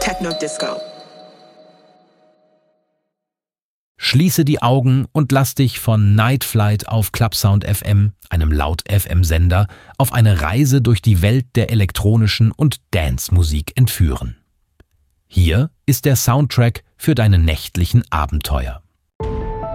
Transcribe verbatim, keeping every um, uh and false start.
techno disco. Schließe die Augen und lass dich von Night Flight auf Clubsound F M, einem Laut-F M-Sender, auf eine Reise durch die Welt der elektronischen und Dance-Musik entführen. Hier ist der Soundtrack für deine nächtlichen Abenteuer.